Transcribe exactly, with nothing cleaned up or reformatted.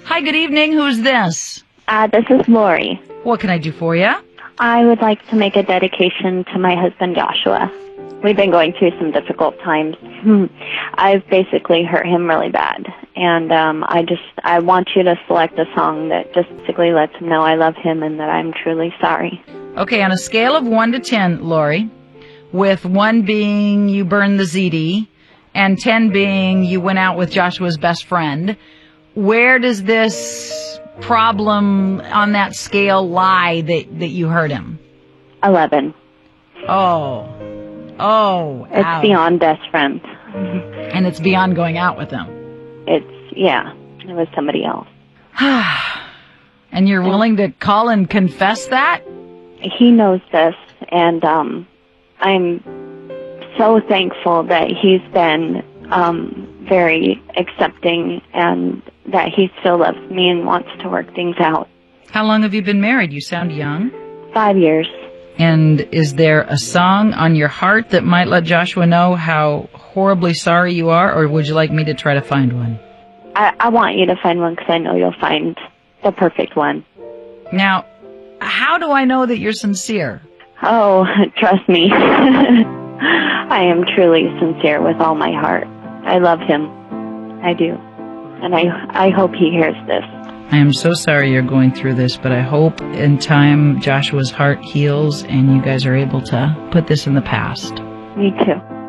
Hi, good evening. Who's this? Uh, this is Lori. What can I do for you? I would like to make a dedication to my husband, Joshua. We've been going through some difficult times. I've basically hurt him really bad. And um, I just, I want you to select a song that just basically lets him know I love him and that I'm truly sorry. Okay, on a scale of one to ten, Lori, with one being you burned the Z D and ten being you went out with Joshua's best friend, where does this problem on that scale lie that, that you hurt him? Eleven. Oh. Oh. It's ouch. beyond best friend. And it's beyond going out with him. It's, yeah, it was somebody else. And you're willing to call and confess that? He knows this, and um, I'm so thankful that he's been um, very accepting and that he still loves me and wants to work things out. How long have you been married? You sound young. Five years. And is there a song on your heart that might let Joshua know how horribly sorry you are, or would you like me to try to find one? I, I want you to find one because I know you'll find the perfect one. Now, how do I know that you're sincere? Oh, trust me. I am truly sincere with all my heart. I love him. I do. And I, I hope he hears this. I am so sorry you're going through this, but I hope in time Joshua's heart heals and you guys are able to put this in the past. Me too.